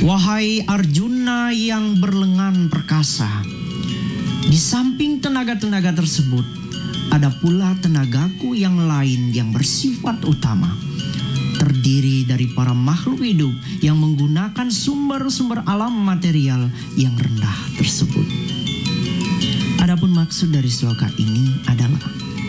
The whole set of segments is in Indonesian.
Wahai Arjuna yang berlengan perkasa, di samping tenaga-tenaga tersebut, ada pula tenagaku yang lain yang bersifat utama, terdiri dari para makhluk hidup yang menggunakan sumber-sumber alam material yang rendah tersebut. Adapun maksud dari sloka ini adalah,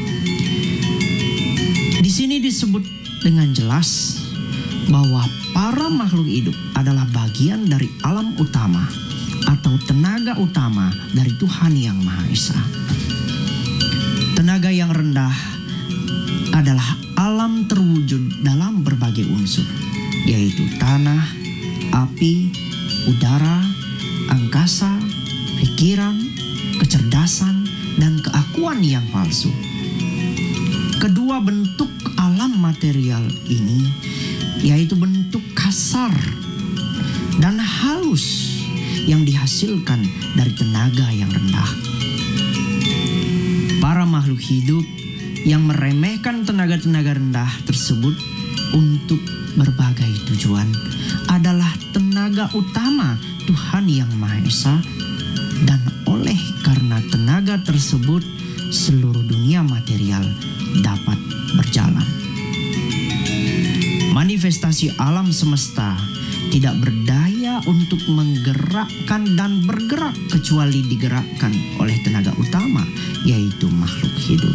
di sini disebut dengan jelas bahwa para makhluk hidup adalah bagian dari alam utama atau tenaga utama dari Tuhan Yang Maha Esa. Tenaga yang rendah adalah alam terwujud dalam berbagai unsur, yaitu tanah, api, udara, angkasa, pikiran, kecerdasan, dan keakuan yang palsu. Kedua bentuk alam material ini yaitu bentuk kasar dan halus yang dihasilkan dari tenaga yang rendah. Para makhluk hidup yang meremehkan tenaga-tenaga rendah tersebut untuk berbagai tujuan adalah tenaga utama Tuhan Yang Maha Esa, dan oleh karena tenaga tersebut seluruh dunia material dapat berjalan. Manifestasi alam semesta tidak berdaya untuk menggerakkan dan bergerak kecuali digerakkan oleh tenaga utama, yaitu makhluk hidup.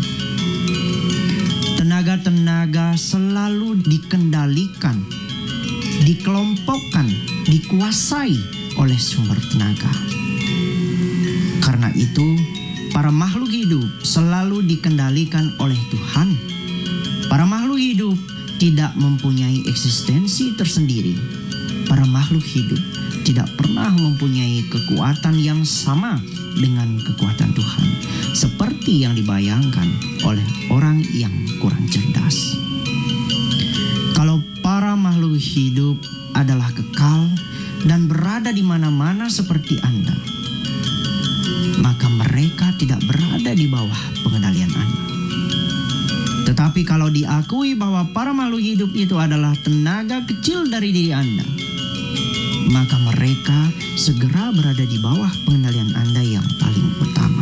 Tenaga-tenaga selalu dikendalikan, dikelompokkan, dikuasai oleh sumber tenaga. Karena itu, para makhluk hidup selalu dikendalikan oleh Tuhan. Para makhluk hidup tidak mempunyai eksistensi tersendiri. Para makhluk hidup tidak pernah mempunyai kekuatan yang sama dengan kekuatan Tuhan, seperti yang dibayangkan oleh orang yang kurang cerdas. Kalau para makhluk hidup adalah kekal dan berada di mana-mana seperti Anda, maka mereka tidak berada di bawah pengendalian Anda. Tetapi kalau diakui bahwa para makhluk hidup itu adalah tenaga kecil dari diri Anda, maka mereka segera berada di bawah pengendalian Anda yang paling utama.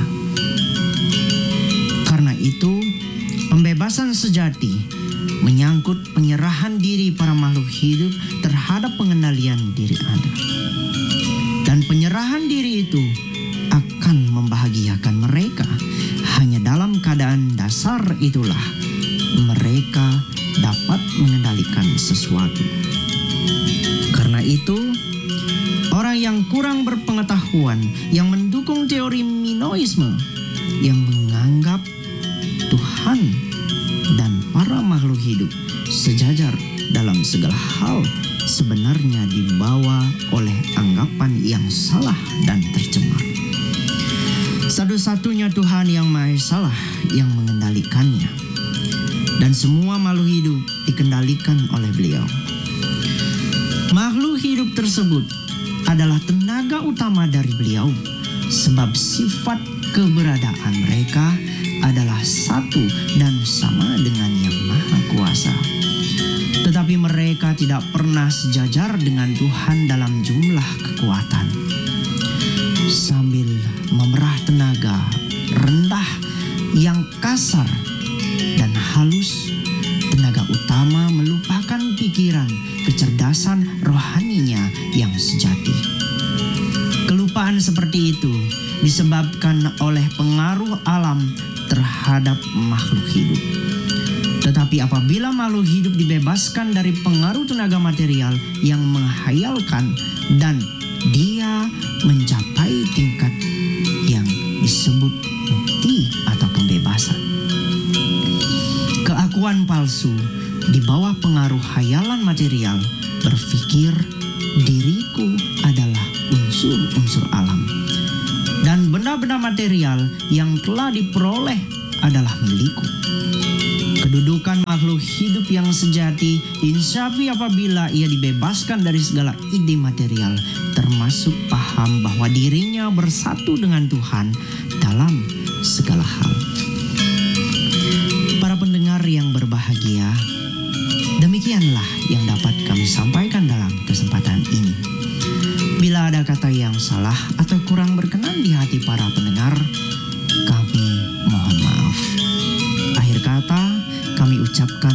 Karena itu, pembebasan sejati menyangkut penyerahan diri para makhluk hidup terhadap pengendalian diri Anda. Dan penyerahan diri itu akan membahagiakan mereka. Hanya dalam keadaan dasar itulah mereka dapat mengendalikan sesuatu. Karena itu, orang yang kurang berpengetahuan yang mendukung teori Minoisme yang menganggap Tuhan dan para makhluk hidup sejajar dalam segala hal sebenarnya dibawa oleh anggapan yang salah dan tercemar. Satu-satunya Tuhan Yang Maha Esa lah yang mengendalikannya, dan semua makhluk hidup dikendalikan oleh Beliau. Makhluk hidup tersebut adalah tenaga utama dari Beliau, sebab sifat keberadaan mereka adalah satu dan sama dengan Yang Maha Kuasa. Tetapi mereka tidak pernah sejajar dengan Tuhan dalam jumlah kekuatan. Sambil memerah tenaga rendah yang kasar dan halus, tenaga utama melupakan pikiran, kecerdasan rohaninya yang sejati. Kelupaan seperti itu disebabkan oleh pengaruh alam terhadap makhluk hidup. Tetapi apabila makhluk hidup dibebaskan dari pengaruh tenaga material yang menghayalkan dan dia mencapai tingkat yang disebut mukti atau pembebasan, keakuan palsu di bawah pengaruh hayalan material berpikir diriku adalah unsur-unsur alam, dan benda-benda material yang telah diperoleh adalah milikku. Kedudukan makhluk hidup yang sejati diinsafi apabila ia dibebaskan dari segala ide material, termasuk paham bahwa dirinya bersatu dengan Tuhan dalam segala hal. Para pendengar yang berbahagia, demikianlah yang dapat kami sampaikan dalam kesempatan ini. Bila ada kata yang salah atau kurang berkenan di hati para pendengar, kami mohon maaf. Akhir kata, kami ucapkan